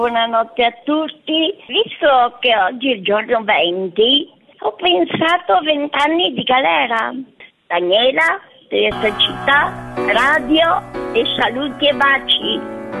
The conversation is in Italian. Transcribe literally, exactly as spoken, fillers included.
Buonanotte a tutti. Visto che oggi è il giorno venti, ho pensato a vent'anni di galera. Daniela, Trieste Città, radio e saluti e baci.